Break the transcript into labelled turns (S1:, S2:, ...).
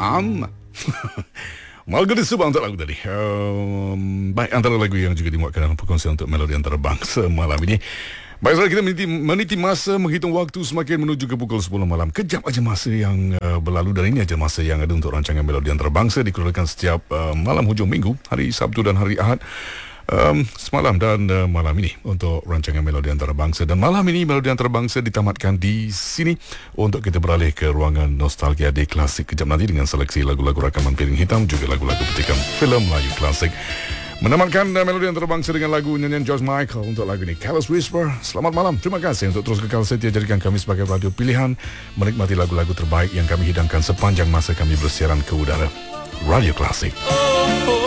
S1: Margaret Subang untuk lagu tadi. Baik, antara lagu yang juga dimuatkan dalam perkongsian untuk Melodi Antarabangsa malam ini. Baik, saudara, kita meniti masa, menghitung waktu semakin menuju ke pukul 10 malam. Kejap aja masa yang berlalu, dan ini aja masa yang ada untuk rancangan Melodi Antarabangsa dikeluarkan setiap malam hujung minggu, hari Sabtu dan hari Ahad. Semalam dan malam ini untuk rancangan Melodi Antarabangsa, dan malam ini Melodi Antarabangsa ditamatkan di sini untuk kita beralih ke ruangan nostalgia di klasik kejap nanti dengan seleksi lagu-lagu rakaman Piring Hitam, juga lagu-lagu petikan filem Melayu klasik. Menamatkan Melodi Antarabangsa dengan lagu nyanyian George Michael untuk lagu ini, Careless Whisper. Selamat malam, terima kasih untuk terus kekal setia jadikan kami sebagai radio pilihan, menikmati lagu-lagu terbaik yang kami hidangkan sepanjang masa kami bersiaran ke udara. Radio Klasik.